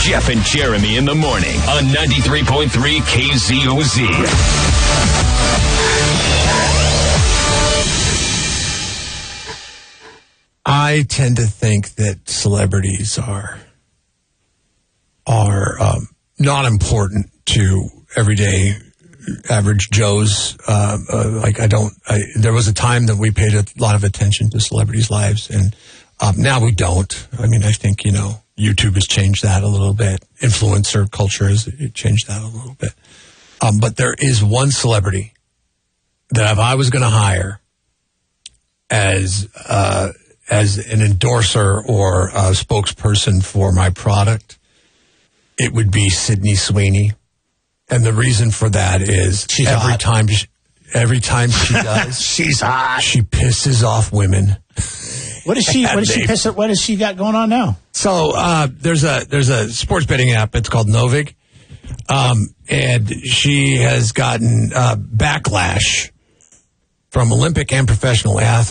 Jeff and Jeremy in the morning on 93.3 KZOZ. I tend to think that celebrities are not important to everyday average Joes. There was a time that we paid a lot of attention to celebrities' lives, and now we don't. I mean, I think, YouTube has changed that a little bit. Influencer culture has changed that a little bit. But there is one celebrity that if I was going to hire as an endorser or a spokesperson for my product, it would be Sydney Sweeney. And the reason for that is every time she does, she's hot. She pisses off women. What has she got going on now? So there's a sports betting app. It's called Novig, and she has gotten backlash from Olympic and professional athletes